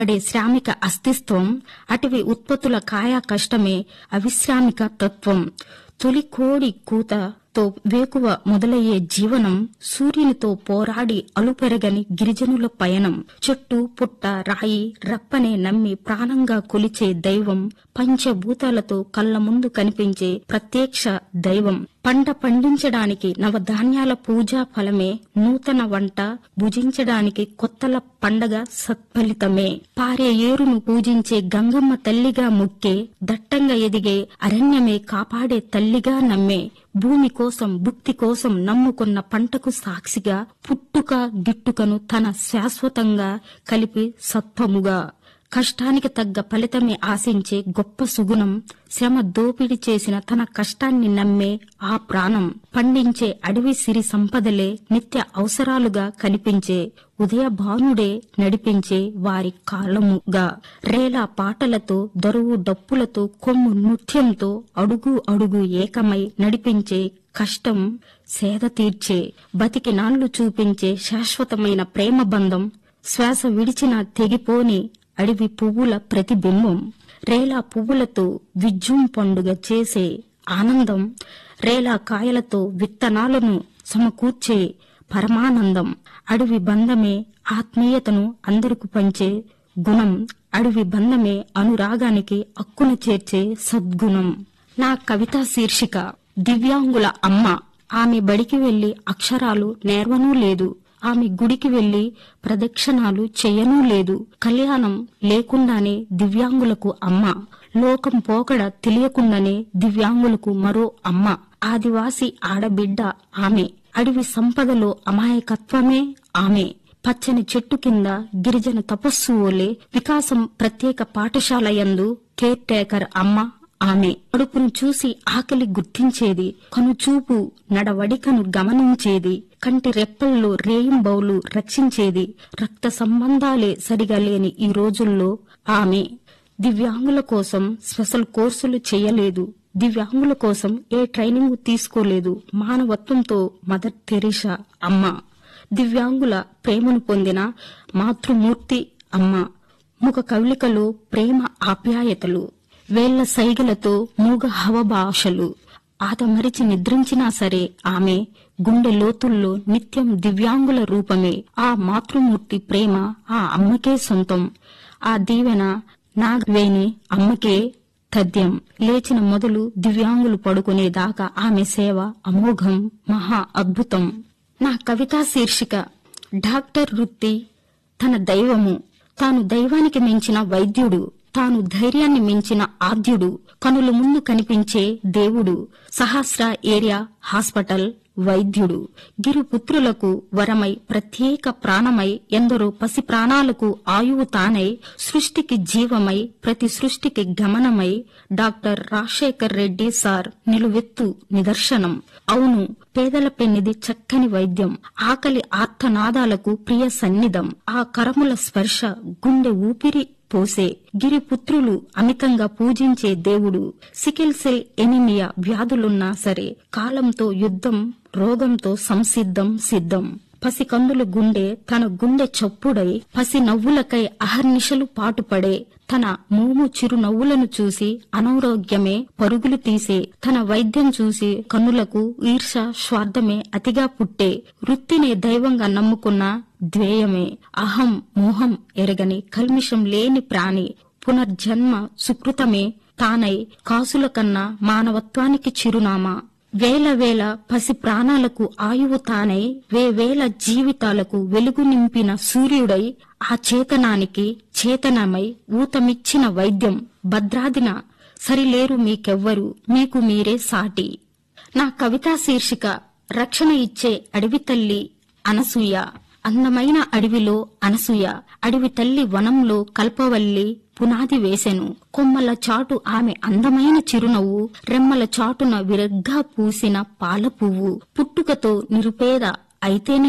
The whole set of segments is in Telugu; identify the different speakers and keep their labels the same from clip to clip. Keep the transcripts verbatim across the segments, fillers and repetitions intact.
Speaker 1: పడే శ్రామిక అస్తిత్వం, అటవీ ఉత్పత్తుల కాయా కష్టమే అవిశ్రామిక తత్వం. తొలి కోడి కూతతో వేకువ మొదలయ్యే జీవనం, సూర్యునితో పోరాడి అలుపెరగని గిరిజనుల పయనం, చెట్టు పుట్ట రాయి రప్పనే నమ్మి ప్రాణంగా కొలిచే దైవం, పంచభూతాలతో కళ్ల ముందు కనిపించే ప్రత్యక్ష దైవం, పంట పండించడానికి నవధాన్యాల పూజా ఫలమే నూతన వంట, భుజించడానికి కొత్తల పండగ సత్ఫలితమే, పారే ఏరును పూజించే గంగమ్మ తల్లిగా మొక్కే, దట్టంగా ఎదిగే అరణ్యమే కాపాడే తల్లిగా నమ్మే, భూమి కోసం భుక్తి కోసం నమ్ముకున్న పంటకు సాక్షిగా, పుట్టుక గిట్టుకను తన శాశ్వతంగా కలిపి సత్వముగా, కష్టానికి తగ్గ ఫలితమే ఆశించే గొప్ప సుగుణం, శ్రమ దోపిడి చేసిన తన కష్టాన్ని నమ్మే ఆ ప్రాణం, పండించే అడవి సిరి సంపదలే నిత్య అవసరాలుగా కనిపించే ఉదయ భానుడే నడిపించే వారి కాలముగా, రేలా పాటలతో దరువు డప్పులతో కొమ్ము నృత్యంతో అడుగు అడుగు ఏకమై నడిపించే కష్టం సేద తీర్చే, బతికి నాళ్లు చూపించే శాశ్వతమైన ప్రేమ బంధం, శ్వాస విడిచిన తెగిపోని అడవి పువ్వుల ప్రతిబింబం, రేలా పువ్వులతో విజృం పండుగ చేసే ఆనందం, రేలా కాయలతో విత్తనాలను సమకూర్చే పరమానందం, అడవి బంధమే ఆత్మీయతను అందరకు పంచే గుణం, అడవి బంధమే అనురాగానికి అక్కున చేర్చే సద్గుణం. నా కవితా శీర్షిక దివ్యాంగుల అమ్మ. ఆమె బడికి వెళ్లి అక్షరాలు నేర్వనూ లేదు, ఆమె గుడికి వెళ్లి ప్రదక్షిణాలు చెయ్యనూ లేదు, కళ్యాణం లేకుండానే దివ్యాంగులకు అమ్మ, లోకం పోకడ తెలియకుండానే దివ్యాంగులకు మరో అమ్మ, ఆదివాసి ఆడబిడ్డ ఆమె, అడవి సంపదలో అమాయకత్వమే ఆమె, పచ్చని చెట్టు కింద గిరిజన తపస్సు ఓలే వికాసం ప్రత్యేక పాఠశాల యందు కేర్ టేకర్ అమ్మ ఆమె, కడుపును చూసి ఆకలి గుర్తించేది, కనుచూపు నడవడికను గమనించేది, కంటి రెప్పల్లో రేయింబౌలు రక్షించేది, రక్త సంబంధాలే సరిగా లేని ఈ రోజుల్లో ఆమె. దివ్యాంగుల కోసం స్పెషల్ కోర్సులు చేయలేదు, దివ్యాంగుల కోసం ఏ ట్రైనింగ్ తీసుకోలేదు, మానవత్వంతో మదర్ తెరీసా అమ్మ, దివ్యాంగుల ప్రేమను పొందిన మాతృమూర్తి అమ్మ, ముఖ కవళికలో ప్రేమ ఆప్యాయతలు, వేళ్ల సైగలతో మూగ హవభాషలు, ఆతమరిచి నిద్రించినా సరే ఆమె గుండె లోతుల్లో నిత్యం దివ్యాంగుల రూపమే, ఆ మాతృమూర్తి ప్రేమ ఆ అమ్మకే సొంతం, ఆ దీవెన నాగవేణి అమ్మకే తథ్యం, లేచిన మొదలు దివ్యాంగులు పడుకునేదాకా ఆమె సేవ అమోఘం మహా అద్భుతం. నా కవితా శీర్షిక డాక్టర్ వృత్తి తన దైవము. తాను దైవానికి మించిన వైద్యుడు, తాను ధైర్యాన్ని మించిన ఆద్యుడు, కనుల ముందు కనిపించే దేవుడు, సహస్ర ఏరియా హాస్పిటల్ వైద్యుడు, గిరిపుత్రులకు వరమై ప్రత్యేక ప్రాణమై ఎందరో పసి ప్రాణాలకు ఆయువు తానై, సృష్టికి జీవమై ప్రతి సృష్టికి గమనమై, డాక్టర్ రాజశేఖర్ రెడ్డి సార్ నిలువెత్తు నిదర్శనం. అవును, పేదల పెన్నిది చక్కని వైద్యం, ఆకలి ఆర్తనాదాలకు ప్రియ సన్నిధం, ఆ కరముల స్పర్శ గుండె ఊపిరి పోసే, గిరిపుత్రులు అమితంగా పూజించే దేవుడు, సికిల్ సెల్ ఎనిమియా వ్యాధులున్నా సరే కాలంతో యుద్ధం, రోగంతో సంసిద్ధం సిద్ధం, పసి కందుల గుండె తన గుండె చప్పుడై పసి నవ్వులకై అహర్నిశలు పాటుపడే, తన మోము చిరు నవ్వులను చూసి అనారోగ్యమే పరుగులు తీసే, తన వైద్యం చూసి కన్నులకు ఈర్ష స్వార్థమే అతిగా పుట్టే, వృత్తినే దైవంగా నమ్ముకున్న ద్వేయమే, అహం మోహం ఎరగని కల్మిషం లేని ప్రాణి, పునర్జన్మ సుకృతమే తానై కాసుల కన్నా మానవత్వానికి చిరునామా, వేల వేల పసి ప్రాణాలకు ఆయువు తానై వేవేల జీవితాలకు వెలుగు నింపిన సూర్యుడై, ఆ చేతనానికి చేతనమై ఊతమిచ్చిన వైద్యం, భద్రాదిన సరిలేరు మీకెవ్వరు, మీకు మీరే సాటి. నా కవితా శీర్షిక రక్షణ ఇచ్చే అడవి తల్లి అనసూయ. అందమైన అడవిలో అనసూయ, అడవి తల్లి వనంలో కల్పవల్లి పునాది వేసెను, కొమ్మల చాటు ఆమె అందమైన చిరునవ్వు, రెమ్మల చాటున విరగ్గా పూసిన పాల పువ్వు, పుట్టుకతో నిరుపేద అయితేనే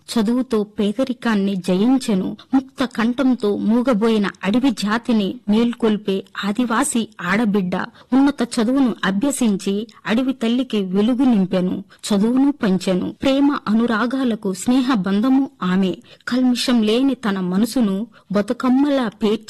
Speaker 1: చదువుతో పేదరికాన్ని జయించెను. ముక్త కంఠంతో మూగబోయిన అడవి జాతిని మేల్కొల్పే ఆదివాసి ఆడబిడ్డ ఉన్నత చదువును అభ్యసించి అడవి తల్లికి వెలుగు నింపెను, చదువును పంచెను. ప్రేమ అనురాగాలకు స్నేహ బంధము ఆమె. కల్మిషం లేని తన మనసును బతుకమ్మలా పేర్చి